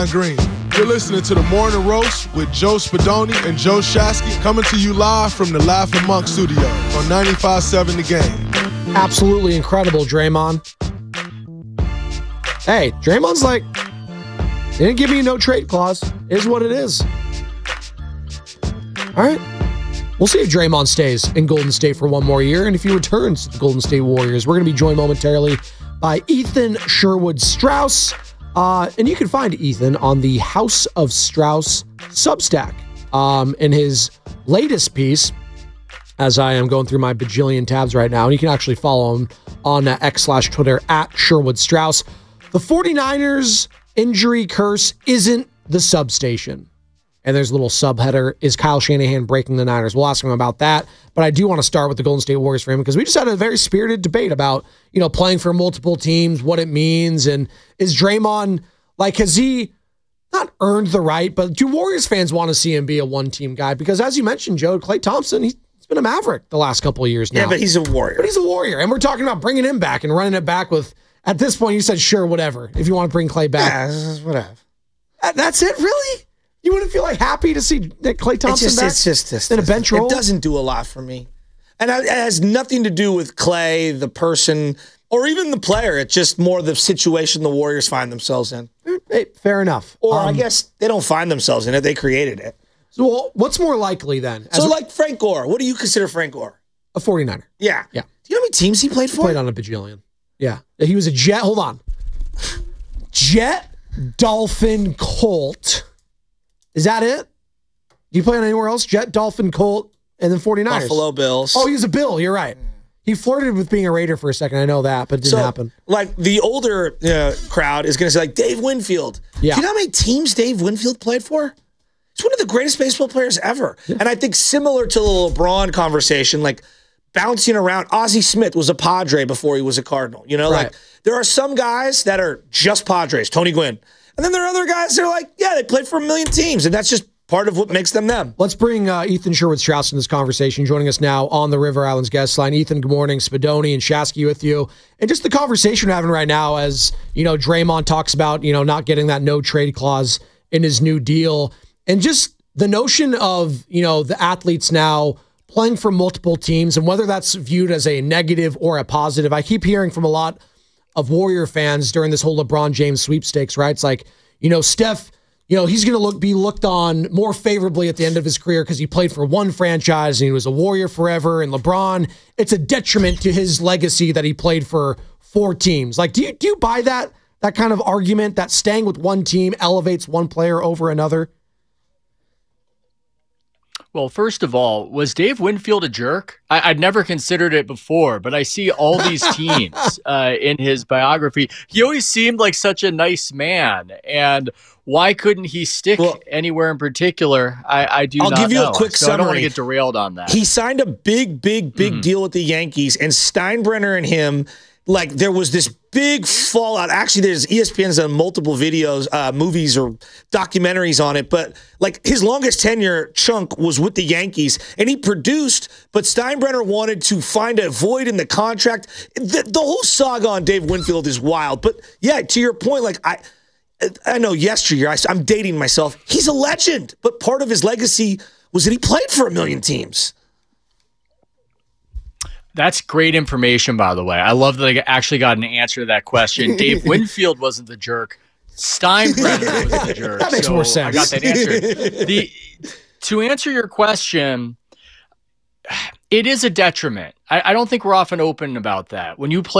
Draymond Green. You're listening to The Morning Roast with Joe Spadoni and Joe Shasky, coming to you live from the Laughing Monk Studios on 95.7 The Game. Absolutely incredible, Draymond. Hey, Draymond's like, they didn't give me a no trade clause. It is what it is. All right. We'll see if Draymond stays in Golden State for one more year and if he returns to the Golden State Warriors. We're going to be joined momentarily by Ethan Sherwood Strauss. And you can find Ethan on the House of Strauss Substack. In his latest piece, as I am going through my bajillion tabs right now, and you can actually follow him on X/Twitter at Sherwood Strauss. The 49ers injury curse isn't the substation. And there's a little subheader, is Kyle Shanahan breaking the Niners? We'll ask him about that. But I do want to start with the Golden State Warriors for him because we just had a very spirited debate about, playing for multiple teams, what it means. And is Draymond, has he not earned the right, but do Warriors fans want to see him be a one-team guy? Because as you mentioned, Joe, Klay Thompson, he's been a Maverick the last couple of years now. Yeah, but he's a Warrior. But he's a Warrior. And we're talking about bringing him back and running it back with, at this point, you said, sure, whatever, if you want to bring Klay back. Yeah, whatever. That's it, really? You wouldn't feel happy to see Klay Thompson back? It's just in a bench role? It doesn't do a lot for me. And it has nothing to do with Klay, the person, or even the player. It's just more the situation the Warriors find themselves in. Hey, fair enough. Or I guess they don't find themselves in it. They created it. So what's more likely then? Like Frank Gore. What do you consider Frank Gore? A 49er. Yeah. Yeah. Do you know how many teams he played for? He played on a bajillion. Yeah. He was a Jet. Hold on. Jet, Dolphin, Colt. Is that it? Do you play on anywhere else? Jet, Dolphin, Colt, and then 49ers. Buffalo Bills. Oh, he was a Bill. You're right. He flirted with being a Raider for a second. I know that, but it didn't happen. The older crowd is going to say, Dave Winfield. Yeah. Do you know how many teams Dave Winfield played for? He's one of the greatest baseball players ever. Yeah. And I think similar to the LeBron conversation, bouncing around, Ozzie Smith was a Padre before he was a Cardinal. Right. There are some guys that are just Padres, Tony Gwynn. And then there are other guys that are they played for a million teams, and that's just part of what makes them them. Let's bring Ethan Sherwood Strauss in this conversation, joining us now on the River Islands guest line. Ethan, good morning. Spadoni and Shasky with you. And just the conversation we're having right now as, Draymond talks about, not getting that no trade clause in his new deal. And just the notion of, the athletes now playing for multiple teams and whether that's viewed as a negative or a positive. I keep hearing from a lot of Warrior fans during this whole LeBron James sweepstakes, right? It's like, Steph, he's going to be looked on more favorably at the end of his career because he played for one franchise and he was a Warrior forever. And LeBron, it's a detriment to his legacy that he played for 4 teams. Do you buy that kind of argument that staying with one team elevates one player over another? Well, first of all, was Dave Winfield a jerk? I'd never considered it before, but I see all these teams in his biography. He always seemed like such a nice man. And why couldn't he stick anywhere in particular? I'll give you a quick summary. I don't want to get derailed on that. He signed a big deal with the Yankees, and Steinbrenner and him, there was this big fallout. Actually, there's ESPN's done multiple videos, movies or documentaries on it. But his longest tenure chunk was with the Yankees, and he produced. But Steinbrenner wanted to find a void in the contract. The whole saga on Dave Winfield is wild. But yeah, to your point, I know yesteryear, I'm dating myself. He's a legend, but part of his legacy was that he played for a million teams. That's great information, by the way. I love that I actually got an answer to that question. Dave Winfield wasn't the jerk. Steinbrenner was the jerk. That makes more sense. I got that answer. To answer your question, it is a detriment. I don't think we're often open about that. When you play